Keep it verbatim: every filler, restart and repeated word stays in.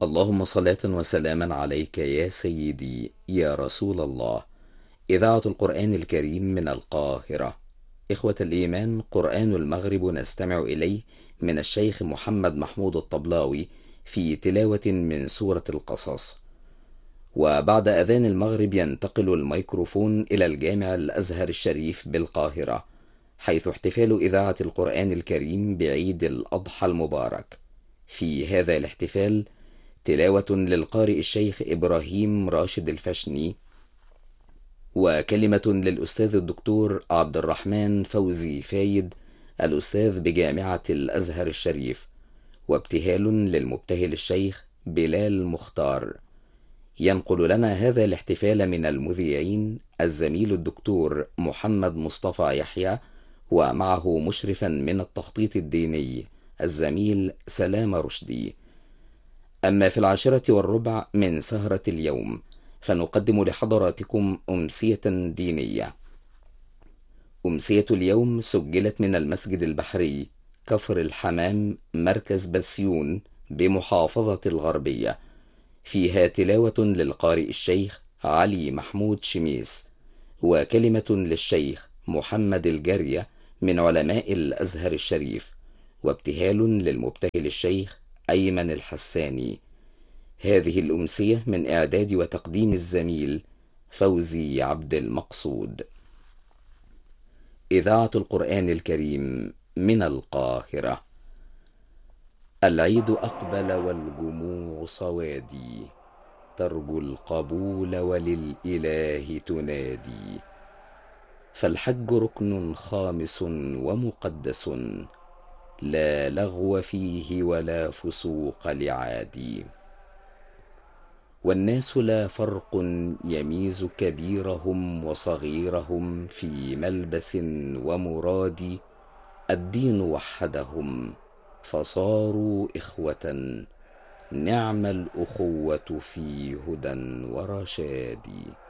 اللهم صلاة وسلاما عليك يا سيدي يا رسول الله. إذاعة القرآن الكريم من القاهرة. إخوة الإيمان، قرآن المغرب نستمع إليه من الشيخ محمد محمود الطبلاوي في تلاوة من سورة القصص. وبعد أذان المغرب ينتقل الميكروفون إلى الجامع الأزهر الشريف بالقاهرة، حيث احتفال إذاعة القرآن الكريم بعيد الأضحى المبارك. في هذا الاحتفال تلاوة للقارئ الشيخ إبراهيم راشد الفشني، وكلمة للأستاذ الدكتور عبد الرحمن فوزي فايد الأستاذ بجامعة الأزهر الشريف، وابتهال للمبتهل الشيخ بلال مختار. ينقل لنا هذا الاحتفال من المذيعين الزميل الدكتور محمد مصطفى يحيى، ومعه مشرفا من التخطيط الديني الزميل سلام رشدي. أما في العاشرة والربع من سهرة اليوم فنقدم لحضراتكم أمسية دينية. أمسية اليوم سجلت من المسجد البحري كفر الحمام مركز بسيون بمحافظة الغربية، فيها تلاوة للقارئ الشيخ علي محمود شميس، وكلمة للشيخ محمد الجارية من علماء الأزهر الشريف، وابتهال للمبتهل الشيخ أيمن الحساني. هذه الأمسية من إعداد وتقديم الزميل فوزي عبد المقصود. إذاعة القرآن الكريم من القاهرة. العيد أقبل والجموع صوادي، ترجو القبول وللإله تنادي. فالحج ركن خامس ومقدس، لا لغو فيه ولا فسوق لعادي. والناس لا فرق يميز كبيرهم وصغيرهم في ملبس ومراد. الدين وحدهم فصاروا إخوة، نعم الأخوة في هدى ورشاد.